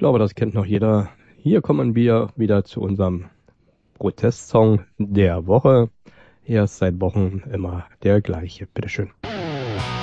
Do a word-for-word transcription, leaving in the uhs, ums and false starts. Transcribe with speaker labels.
Speaker 1: glaube, das kennt noch jeder. Hier kommen wir wieder zu unserem Protestsong der Woche. Er ist seit Wochen immer der gleiche. Bitteschön.